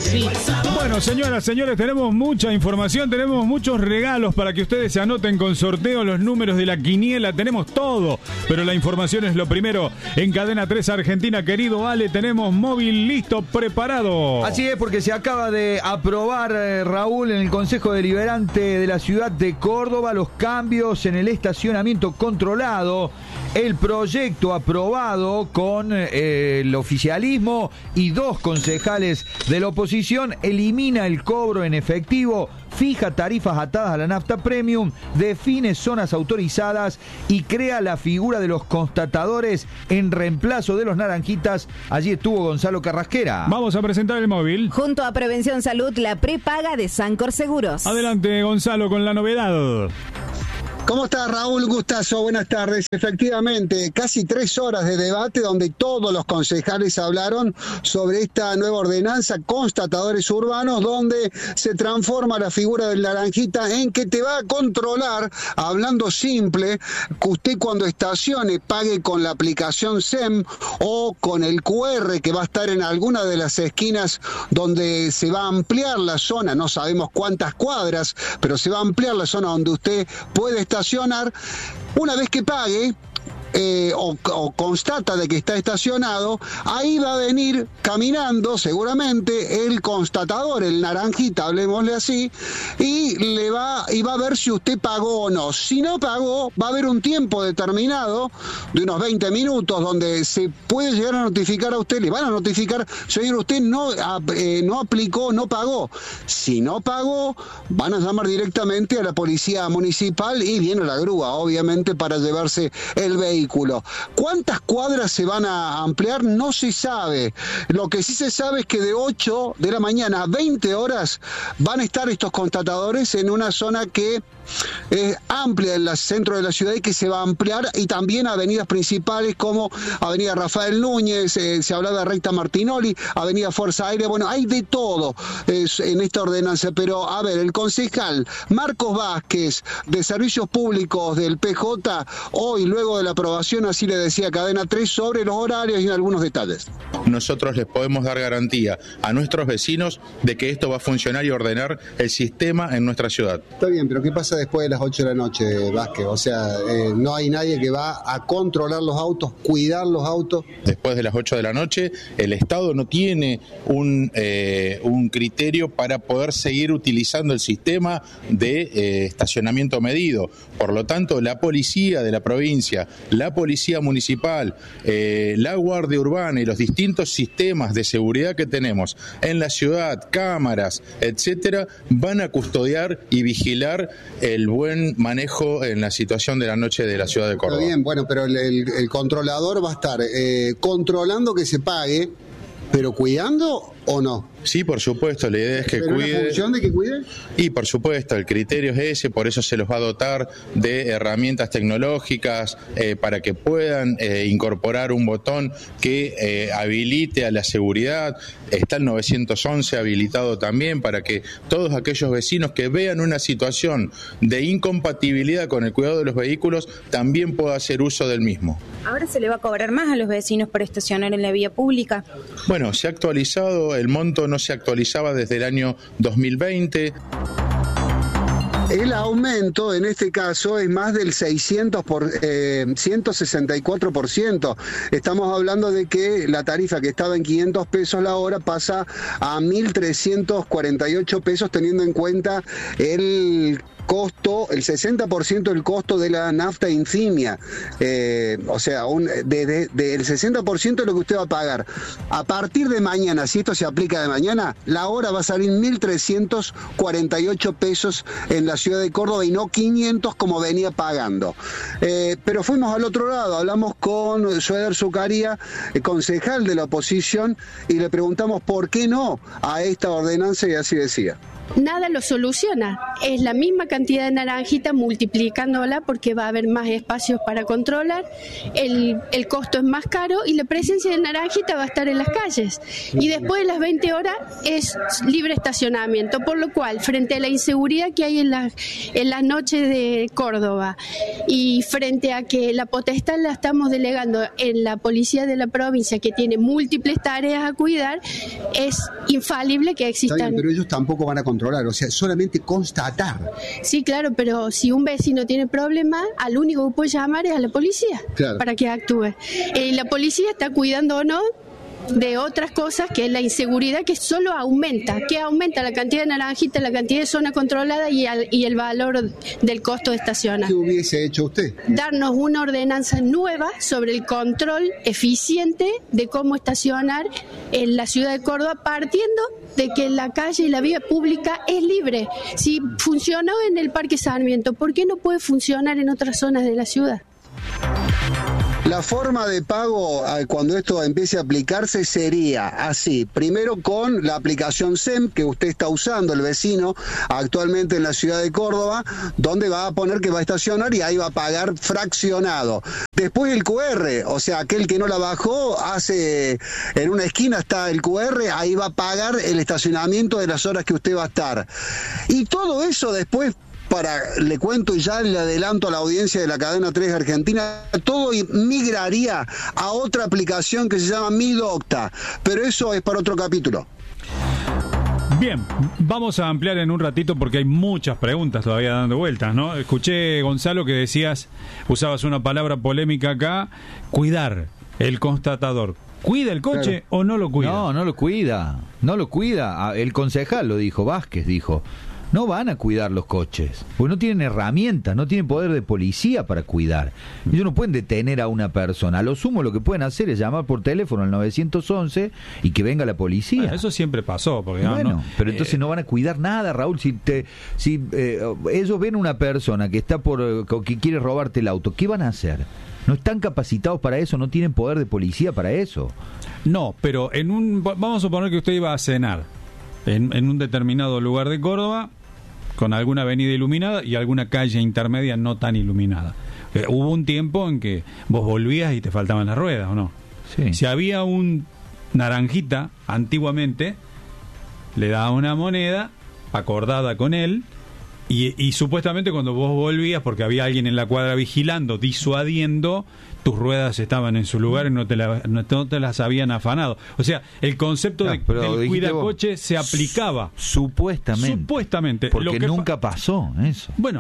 Sí. Bueno, señoras, señores, tenemos mucha información, tenemos muchos regalos para que ustedes se anoten con sorteo, los números de la quiniela, tenemos todo, pero la información es lo primero. En Cadena 3 Argentina, querido Ale, tenemos móvil listo, preparado. Así es, porque se acaba de aprobar, Raúl, en el Consejo Deliberante de la ciudad de Córdoba, los cambios en el estacionamiento controlado. El proyecto aprobado con el oficialismo y 2 concejales de la oposición elimina el cobro en efectivo, fija tarifas atadas a la nafta premium, define zonas autorizadas y crea la figura de los constatadores en reemplazo de los naranjitas. Allí estuvo Gonzalo Carrasquera. Vamos a presentar el móvil. Junto a Prevención Salud, la prepaga de Sancor Seguros. Adelante, Gonzalo, con la novedad. ¿Cómo estás, Raúl? Un gustazo, buenas tardes. Efectivamente, casi 3 horas de debate donde todos los concejales hablaron sobre esta nueva ordenanza, constatadores urbanos, donde se transforma la figura del naranjita en que te va a controlar, hablando simple, que usted cuando estacione pague con la aplicación SEM o con el QR que va a estar en alguna de las esquinas donde se va a ampliar la zona, no sabemos cuántas cuadras, pero se va a ampliar la zona donde usted puede estacionar. Una vez que pague o constata de que está estacionado, ahí va a venir caminando seguramente el constatador, el naranjita, hablemosle así, y va a ver si usted pagó o no. Si no pagó, va a haber un tiempo determinado de unos 20 minutos donde se puede llegar a notificar a usted, le van a notificar, señor, usted no aplicó, no pagó. Si no pagó, van a llamar directamente a la policía municipal y viene la grúa, obviamente, para llevarse el vehículo. ¿Cuántas cuadras se van a ampliar? No se sabe. Lo que sí se sabe es que de 8 de la mañana a 20 horas van a estar estos constatadores en una zona que es amplia en el centro de la ciudad y que se va a ampliar, y también avenidas principales como Avenida Rafael Núñez, se hablaba de Recta Martinoli, Avenida Fuerza Aérea, bueno, hay de todo en esta ordenanza, pero a ver, el concejal Marcos Vázquez de Servicios Públicos del PJ, hoy luego de la aprobación, así le decía Cadena 3 sobre los horarios y algunos detalles. Nosotros les podemos dar garantía a nuestros vecinos de que esto va a funcionar y ordenar el sistema en nuestra ciudad. Está bien, pero ¿qué pasa después de las 8 de la noche, Vázquez? O sea, no hay nadie que va a controlar los autos, cuidar los autos. Después de las 8 de la noche, el Estado no tiene un criterio para poder seguir utilizando el sistema de estacionamiento medido. Por lo tanto, la policía de la provincia, la policía municipal, la Guardia Urbana y los distintos sistemas de seguridad que tenemos en la ciudad, cámaras, etcétera, van a custodiar y vigilar el buen manejo en la situación de la noche de la ciudad de Córdoba. Está bien, bueno, pero el controlador va a estar controlando que se pague, pero cuidando o no. Sí, por supuesto, la idea es que ¿Pero cuide. ¿Una función de que cuide? Y por supuesto, el criterio es ese, por eso se los va a dotar de herramientas tecnológicas para que puedan incorporar un botón que habilite a la seguridad. Está el 911 habilitado también para que todos aquellos vecinos que vean una situación de incompatibilidad con el cuidado de los vehículos también puedan hacer uso del mismo. ¿Ahora se le va a cobrar más a los vecinos por estacionar en la vía pública? Bueno, se ha actualizado, el monto no se actualizaba desde el año 2020. El aumento en este caso es más del 164%. Estamos hablando de que la tarifa que estaba en 500 pesos la hora pasa a 1.348 pesos, teniendo en cuenta el costo, el 60% del costo de la nafta insignia, o sea, del 60% es lo que usted va a pagar. A partir de mañana, si esto se aplica de mañana, la hora va a salir 1.348 pesos en la ciudad de Córdoba y no 500 como venía pagando. Pero fuimos al otro lado, hablamos con Sueder Zucaría, concejal de la oposición, y le preguntamos por qué no a esta ordenanza, y así decía. nada lo soluciona. Es la misma cantidad de naranjita multiplicándola porque va a haber más espacios para controlar, el costo es más caro y la presencia de naranjita va a estar en las calles. Y después de las 20 horas es libre estacionamiento, por lo cual, frente a la inseguridad que hay en las noches de Córdoba y frente a que la potestad la estamos delegando en la policía de la provincia, que tiene múltiples tareas a cuidar, es infalible que existan. Está bien, pero ellos tampoco van a controlar, o sea, solamente constatar. Sí, claro, pero si un vecino tiene problemas, al único que puede llamar es a la policía, claro, para que actúe. La policía está cuidando o no de otras cosas, que es la inseguridad, que solo aumenta. ¿Qué aumenta? La cantidad de naranjitas, la cantidad de zona controlada y el valor del costo de estacionar. ¿Qué hubiese hecho usted? Darnos una ordenanza nueva sobre el control eficiente de cómo estacionar en la ciudad de Córdoba, partiendo de que la calle y la vía pública es libre. Si funcionó en el Parque Sarmiento, ¿por qué no puede funcionar en otras zonas de la ciudad? La forma de pago cuando esto empiece a aplicarse sería así. Primero con la aplicación SEM que usted está usando, el vecino, actualmente en la ciudad de Córdoba, donde va a poner que va a estacionar y ahí va a pagar fraccionado. Después el QR, o sea, aquel que no la bajó, hace en una esquina está el QR, ahí va a pagar el estacionamiento de las horas que usted va a estar. Y todo eso después, le cuento y ya le adelanto a la audiencia de la cadena 3 Argentina, todo migraría a otra aplicación que se llama Mi Docta, pero eso es para otro capítulo. Bien, vamos a ampliar en un ratito porque hay muchas preguntas todavía dando vueltas, ¿no? Escuché, Gonzalo, que usabas una palabra polémica acá, cuidar, el constatador. ¿Cuida el coche, claro, o no lo cuida? No lo cuida, no lo cuida. El concejal lo dijo, Vázquez dijo. No van a cuidar los coches, porque no tienen herramientas, no tienen poder de policía para cuidar. Ellos no pueden detener a una persona. A lo sumo lo que pueden hacer es llamar por teléfono al 911 y que venga la policía. Bueno, eso siempre pasó. Porque bueno, pero entonces no van a cuidar nada, Raúl. Si ellos ven una persona que está que quiere robarte el auto, ¿qué van a hacer? No están capacitados para eso, no tienen poder de policía para eso. No, pero vamos a suponer que usted iba a cenar en un determinado lugar de Córdoba, con alguna avenida iluminada y alguna calle intermedia no tan iluminada. Hubo un tiempo en que vos volvías y te faltaban las ruedas, ¿o no? Sí. Si había un naranjita, antiguamente, le daba una moneda acordada con él y supuestamente cuando vos volvías, porque había alguien en la cuadra vigilando, disuadiendo, tus ruedas estaban en su lugar y no te las habían afanado. O sea, el concepto del cuidacoche se aplicaba. Supuestamente. Porque nunca pasó eso. Bueno,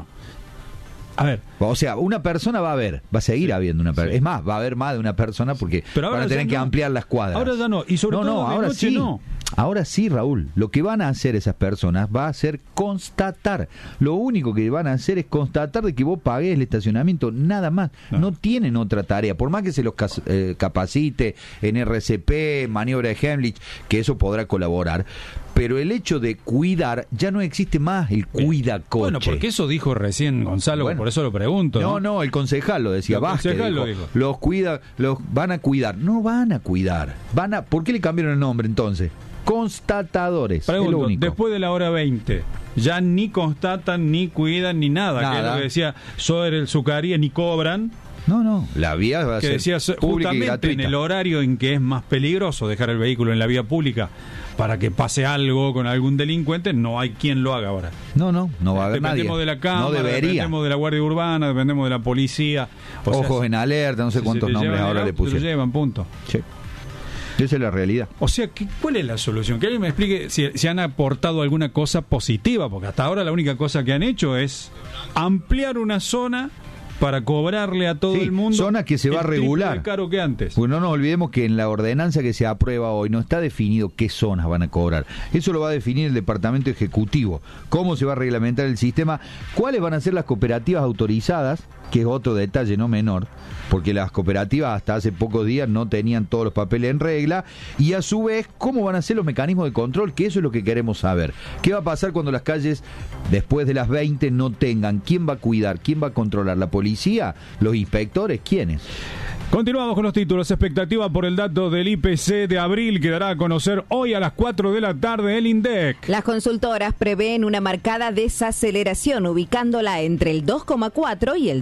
a ver. O sea, una persona va a seguir habiendo una persona. Sí. Es más, va a haber más de una persona porque van a tener que ampliar las cuadras. Ahora ya no. Y sobre todo ahora noche sí. No. Ahora sí, Raúl, lo que van a hacer esas personas va a ser constatar. Lo único que van a hacer es constatar de que vos pagues el estacionamiento, nada más. No tienen otra tarea. Por más que se los capacite en RCP, maniobra de Heimlich, que eso podrá colaborar. Pero el hecho de cuidar, ya no existe más el cuidacoche. Bueno, porque eso dijo recién Gonzalo, por eso lo pregunto. No, el concejal lo decía, Vázquez dijo. Los van a cuidar. No van a cuidar. ¿Por qué le cambiaron el nombre entonces? Constatadores. Pregunto, después de la hora 20, ya ni constatan, ni cuidan, ni nada. Que es lo que decía Soder el Zucaría, ni cobran. No, la vía va a ser decía, pública y gratuita. Justamente en el horario en que es más peligroso dejar el vehículo en la vía pública para que pase algo con algún delincuente, no hay quien lo haga ahora. No va a haber nadie. Dependemos de la Cámara, no debería. Dependemos de la Guardia Urbana, dependemos de la policía. Ojos en alerta, no sé cuántos nombres ahora le pusieron. Se lo llevan, punto. Sí. Esa es la realidad. O sea, ¿cuál es la solución? Que alguien me explique si han aportado alguna cosa positiva, porque hasta ahora la única cosa que han hecho es ampliar una zona para cobrarle a todo el mundo. Zona que se va a regular. Más caro que antes. Pues no nos olvidemos que en la ordenanza que se aprueba hoy no está definido qué zonas van a cobrar. Eso lo va a definir el Departamento Ejecutivo. Cómo se va a reglamentar el sistema, cuáles van a ser las cooperativas autorizadas, que es otro detalle no menor, porque las cooperativas hasta hace pocos días no tenían todos los papeles en regla, y a su vez cómo van a ser los mecanismos de control, que eso es lo que queremos saber. ¿Qué va a pasar cuando las calles después de las 20 no tengan? ¿Quién va a cuidar? ¿Quién va a controlar? ¿La policía? ¿Los inspectores? ¿Quiénes? Continuamos con los títulos. Expectativa por el dato del IPC de abril que dará a conocer hoy a las 4 de la tarde el INDEC. Las consultoras prevén una marcada desaceleración, ubicándola entre el 2,4 y el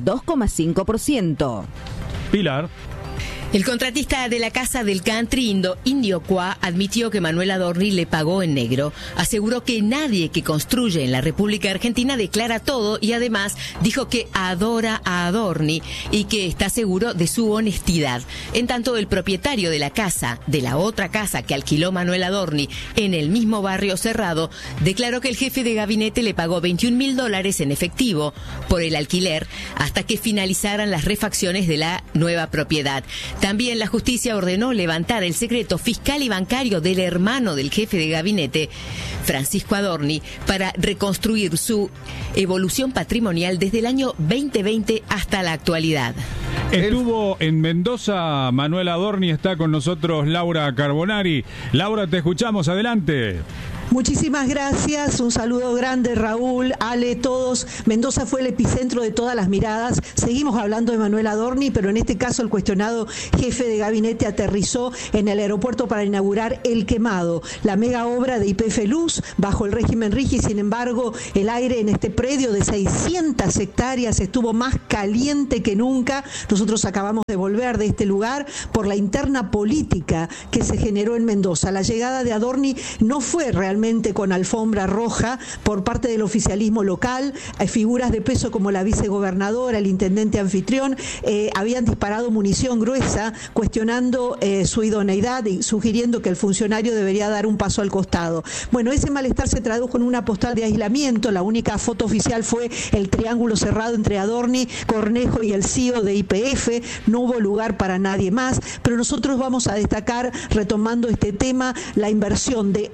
2,5%. Pilar. El contratista de la Casa del Country, Indio Qua, admitió que Manuel Adorni le pagó en negro. Aseguró que nadie que construye en la República Argentina declara todo y además dijo que adora a Adorni y que está seguro de su honestidad. En tanto, el propietario de la casa, de la otra casa que alquiló Manuel Adorni en el mismo barrio cerrado, declaró que el jefe de gabinete le pagó $21.000 en efectivo por el alquiler hasta que finalizaran las refacciones de la nueva propiedad. También la justicia ordenó levantar el secreto fiscal y bancario del hermano del jefe de gabinete, Francisco Adorni, para reconstruir su evolución patrimonial desde el año 2020 hasta la actualidad. Estuvo en Mendoza Manuel Adorni, está con nosotros Laura Carbonari. Laura, te escuchamos, adelante. Muchísimas gracias, un saludo grande Raúl, Ale, todos. Mendoza fue el epicentro de todas las miradas. Seguimos hablando de Manuel Adorni, pero en este caso el cuestionado jefe de gabinete aterrizó en el aeropuerto para inaugurar El Quemado, la mega obra de YPF Luz bajo el régimen Rigi. Sin embargo, el aire en este predio de 600 hectáreas estuvo más caliente que nunca. Nosotros acabamos de volver de este lugar por la interna política que se generó en Mendoza. La llegada de Adorni no fue realmente con alfombra roja por parte del oficialismo local. Figuras de peso como la vicegobernadora, el intendente anfitrión, habían disparado munición gruesa cuestionando su idoneidad y sugiriendo que el funcionario debería dar un paso al costado. Bueno, ese malestar se tradujo en una postal de aislamiento. La única foto oficial fue el triángulo cerrado entre Adorni, Cornejo y el CEO de YPF. No hubo lugar para nadie más, pero nosotros vamos a destacar, retomando este tema, la inversión de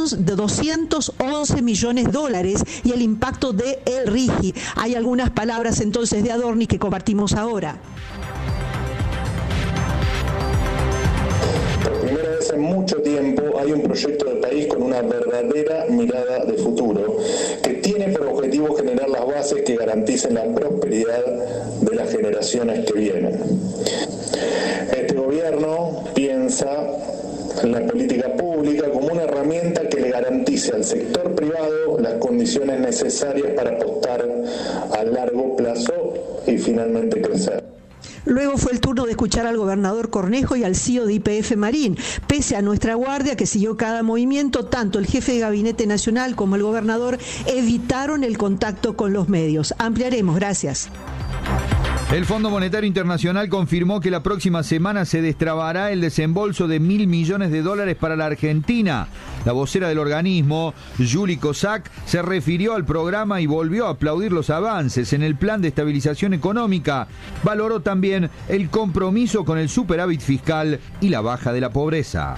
211 millones de dólares y el impacto de el Rigi. Hay algunas palabras entonces de Adorni que compartimos ahora. Por primera vez en mucho tiempo hay un proyecto de país con una verdadera mirada de futuro que tiene por objetivo generar las bases que garanticen la prosperidad de las generaciones que vienen. Este gobierno piensa en la política pública como una herramienta que le garantice al sector privado las condiciones necesarias para apostar a largo plazo y finalmente crecer. Luego fue el turno de escuchar al gobernador Cornejo y al CEO de YPF Marín. Pese a nuestra guardia que siguió cada movimiento, tanto el jefe de gabinete nacional como el gobernador evitaron el contacto con los medios. Ampliaremos, gracias. El Fondo Monetario Internacional confirmó que la próxima semana se destrabará el desembolso de $1.000 millones para la Argentina. La vocera del organismo, Julie Kozak, se refirió al programa y volvió a aplaudir los avances en el plan de estabilización económica. Valoró también el compromiso con el superávit fiscal y la baja de la pobreza.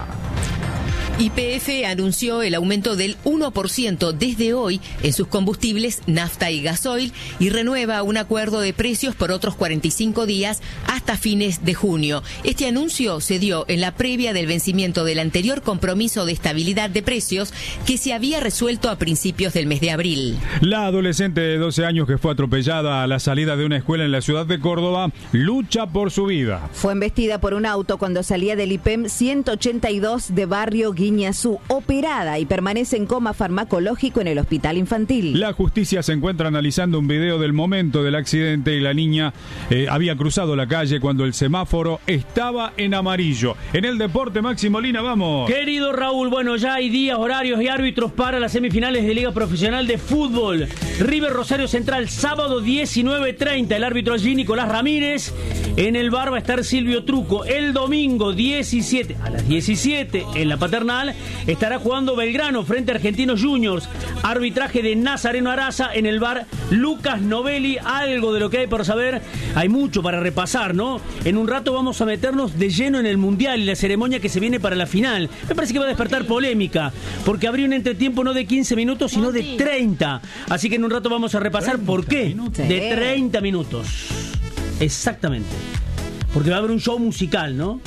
YPF anunció el aumento del 1% desde hoy en sus combustibles, nafta y gasoil, y renueva un acuerdo de precios por otros 45 días hasta fines de junio. Este anuncio se dio en la previa del vencimiento del anterior compromiso de estabilidad de precios que se había resuelto a principios del mes de abril. La adolescente de 12 años que fue atropellada a la salida de una escuela en la ciudad de Córdoba lucha por su vida. Fue embestida por un auto cuando salía del IPEM 182 de barrio Guiñazú, operada y permanece en coma farmacológico en el hospital infantil. La justicia se encuentra analizando un video del momento del accidente y la niña había cruzado la calle cuando el semáforo estaba en amarillo. En el deporte, Maxi Molina, vamos. Querido Raúl, bueno, ya hay días, horarios y árbitros para las semifinales de Liga Profesional de Fútbol. River Rosario Central, sábado 19:30. El árbitro allí, Nicolás Ramírez. En el bar va a estar Silvio Truco. El domingo 17, a las 17, en la Paternal, estará jugando Belgrano frente a Argentinos Juniors. Arbitraje de Nazareno Araza. En el bar, Lucas Novelli. Algo de lo que hay por saber. Hay mucho para repasar, ¿no? En un rato vamos a meternos de lleno en el Mundial y la ceremonia que se viene para la final. Me parece que va a despertar polémica, porque habría un entretiempo no de 15 minutos, sino de 30. Así que en un rato vamos a repasar por qué. De 30 minutos. Exactamente. Porque va a haber un show musical, ¿no?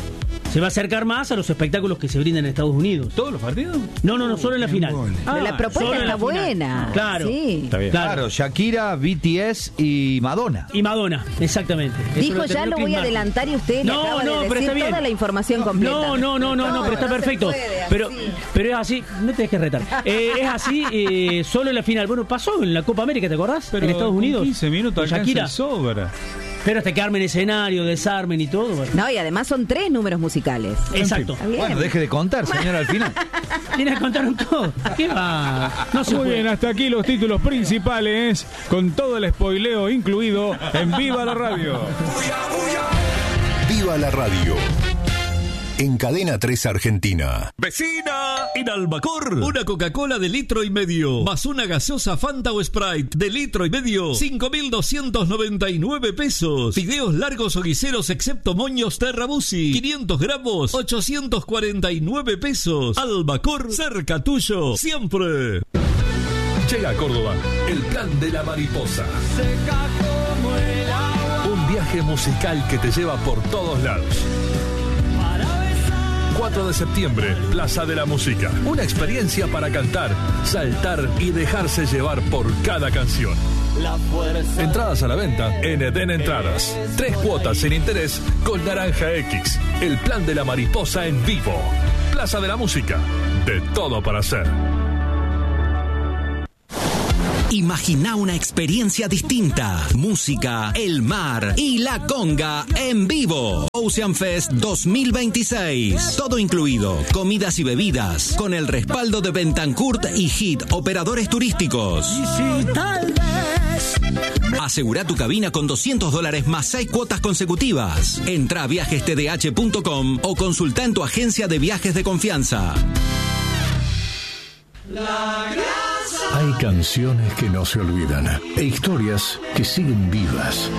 se va a acercar más a los espectáculos que se brindan en Estados Unidos. ¿Todos los partidos? No, solo en la final. Pero la propuesta está buena. Claro. Sí. Está bien. Claro, Shakira, BTS y Madonna. Y Madonna, exactamente. Dijo, ya lo voy a adelantar y usted le acaba de pero decir está bien. toda la información completa. No, pero está perfecto. Pero es así, no te dejes retar. Es así, solo en la final. Bueno, pasó en la Copa América, ¿te acordás? Pero en Estados Unidos. 15 minutos Shakira. sobra. Pero hasta que armen escenario, desarmen y todo. Bueno. No, y además son 3 números musicales. Exacto. Bueno, deje de contar, señora, al final. Tienes que contaron todo. ¿Qué va? No se Muy puede. bien, hasta aquí los títulos principales, con todo el spoileo incluido en Viva la Radio. Viva la Radio. En Cadena 3 Argentina. ¡Vecina! En Albacor, una Coca-Cola de 1,5 litros, más una gaseosa Fanta o Sprite de 1,5 litros, 5.299 pesos. Fideos largos o guiseros excepto moños Terrabusi, 500 gramos, 849 pesos. Albacor, cerca tuyo, siempre. Llega a Córdoba el Plan de la Mariposa. Un viaje musical que te lleva por todos lados. 4 de septiembre, Plaza de la Música. Una experiencia para cantar, saltar y dejarse llevar por cada canción. Entradas a la venta en Eden Entradas. 3 cuotas sin interés con Naranja X. El Plan de la Mariposa en vivo. Plaza de la Música. De todo para hacer. Imagina una experiencia distinta. Música, el mar y la conga en vivo. Ocean Fest 2026. Todo incluido. Comidas y bebidas. Con el respaldo de Bentancourt y Hit Operadores Turísticos. Asegura tu cabina con $200 más 6 cuotas consecutivas. Entra a viajestdh.com o consulta en tu agencia de viajes de confianza. Hay canciones que no se olvidan e historias que siguen vivas.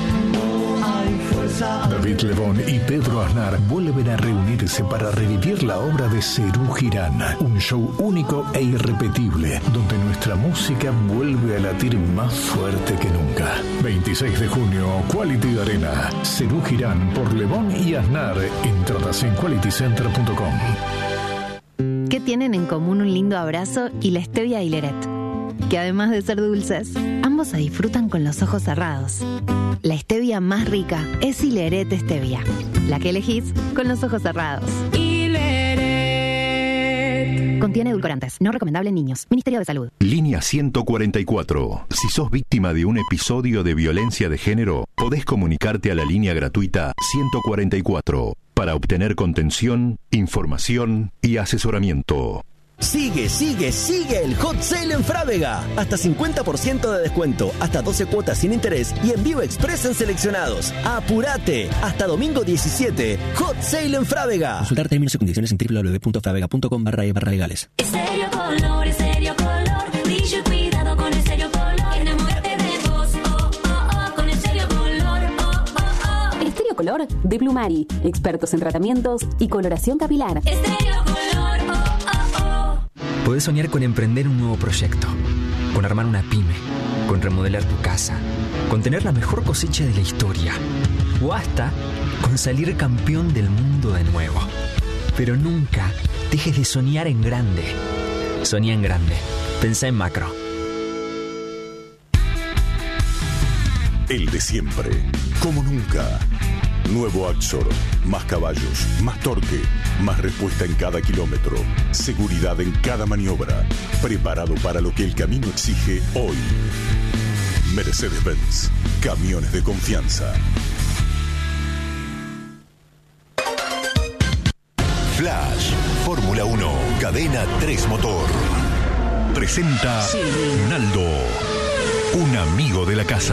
David Lebón y Pedro Aznar vuelven a reunirse para revivir la obra de Serú Girán, un show único e irrepetible, donde nuestra música vuelve a latir más fuerte que nunca. 26 de junio, Quality Arena. Serú Girán por Lebón y Aznar. Entradas en qualitycenter.com. ¿Qué tienen en común un lindo abrazo y la stevia y Leret? Que además de ser dulces, ambos se disfrutan con los ojos cerrados. La stevia más rica es Hileret Stevia, la que elegís con los ojos cerrados. Hileret. Contiene edulcorantes, no recomendable en niños. Ministerio de Salud. Línea 144. Si sos víctima de un episodio de violencia de género, podés comunicarte a la línea gratuita 144 para obtener contención, información y asesoramiento. Sigue el Hot Sale en Frávega. Hasta 50% de descuento, hasta 12 cuotas sin interés y envío express en seleccionados. ¡Apurate! Hasta domingo 17. Hot Sale en Frávega. Consultar términos y condiciones en www.fravega.com/legales. Estéreo Color, brillo y cuidado con Estéreo Color. Enamórate de vos, con Estéreo Color, Estéreo Color de Plumari, expertos en tratamientos y coloración capilar. Estéreo Color, Podés soñar con emprender un nuevo proyecto, con armar una pyme, con remodelar tu casa, con tener la mejor cosecha de la historia, o hasta con salir campeón del mundo de nuevo. Pero nunca dejes de soñar en grande. Soñá en grande. Pensá en macro. El de siempre, como nunca. Nuevo Axor, más caballos, más torque, más respuesta en cada kilómetro, seguridad en cada maniobra, preparado para lo que el camino exige hoy. Mercedes-Benz, camiones de confianza. Flash, Fórmula 1, Cadena 3 Motor. Presenta Naldo, un amigo de la casa.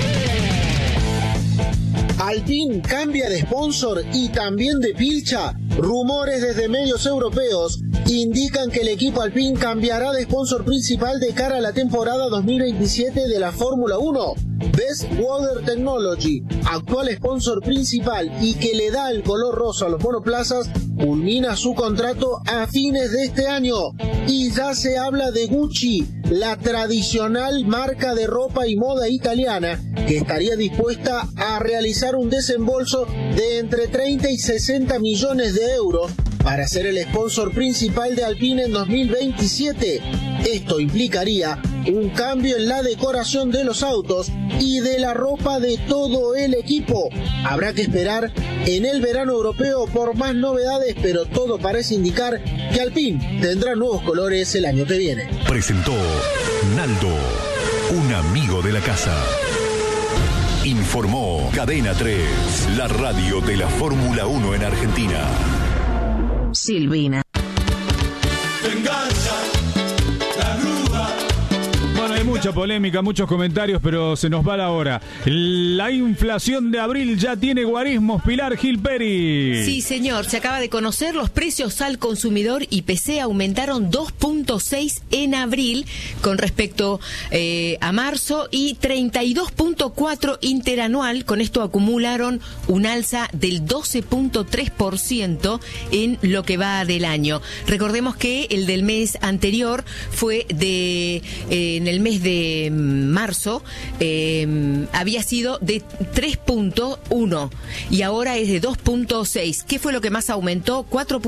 Alpine cambia de sponsor y también de pilcha. Rumores desde medios europeos indican que el equipo Alpine cambiará de sponsor principal de cara a la temporada 2027 de la Fórmula 1. Best Water Technology, actual sponsor principal y que le da el color rosa a los monoplazas, culmina su contrato a fines de este año. Y ya se habla de Gucci, la tradicional marca de ropa y moda italiana, que estaría dispuesta a realizar un desembolso de entre 30 y 60 millones de euros para ser el sponsor principal de Alpine en 2027. Esto implicaría un cambio en la decoración de los autos y de la ropa de todo el equipo. Habrá que esperar en el verano europeo por más novedades, pero todo parece indicar que Alpine tendrá nuevos colores el año que viene. Presentó Naldo, un amigo de la casa. Informó Cadena 3, la radio de la Fórmula 1 en Argentina. Silvina. Bueno, hay mucha polémica, muchos comentarios, pero se nos va la hora. La inflación de abril ya tiene guarismos. Pilar Gilperi. Sí, señor. Se acaba de conocer los precios al consumidor IPC aumentaron 2.6 en abril con respecto a marzo y 32.4 interanual. Con esto acumularon un alza del 12.3% en lo que va del año. Recordemos que el del mes anterior fue en el mes de marzo había sido de 3.1 y ahora es de 2.6. ¿Qué fue lo que más aumentó?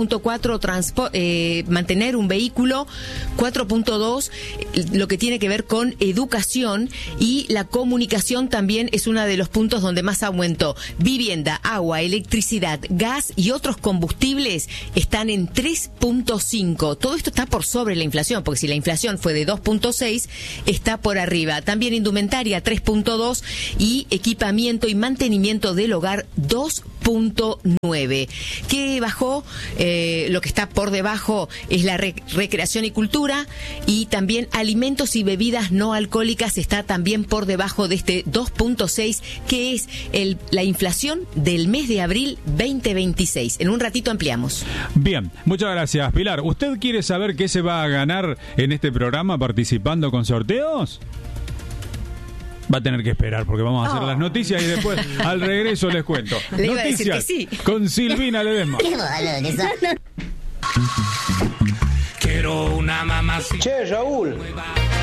4.4 mantener un vehículo, 4.2 lo que tiene que ver con educación, y la comunicación también es uno de los puntos donde más aumentó. Vivienda, agua, electricidad, gas y otros combustibles están en 3.5. Todo esto está por sobre la inflación, porque si la inflación fue de 2.6, está por arriba. También indumentaria 3.2 y equipamiento y mantenimiento del hogar 2.9. ¿Qué bajó? Lo que está por debajo es la recreación y cultura, y también alimentos y bebidas no alcohólicas está también por debajo de este 2.6, que es la inflación del mes de abril 2026. En un ratito ampliamos. Bien, muchas gracias, Pilar. ¿Usted quiere saber qué se va a ganar en este programa participando con sorteos? Va a tener que esperar porque vamos a hacer las noticias y después al regreso les cuento. Le iba noticias a decir que sí. Con Silvina Ledesma. Quiero una mamacita. Che, Raúl,